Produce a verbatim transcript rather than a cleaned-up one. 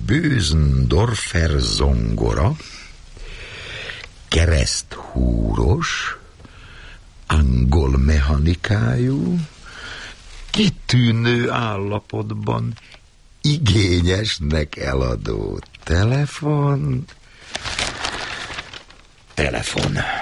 Bösendorfer zongora, kereszthúros, angol mechanikájú, kitűnő állapotban, igényesnek eladó telefon, telefon.